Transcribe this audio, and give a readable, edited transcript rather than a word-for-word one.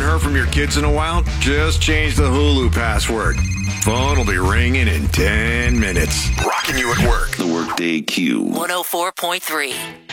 heard from your kids in a while? Just change the Hulu password. Phone will be ringing in 10 minutes. Rocking you at work. The Workday Q. 104.3.